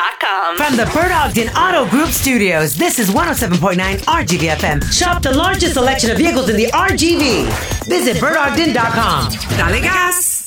BirdOgden.com. From the Bert Ogden Auto Group Studios, this is 107.9 RGV FM. Shop the largest selection of vehicles in the RGV. Visit BirdOgden.com. Dale gas!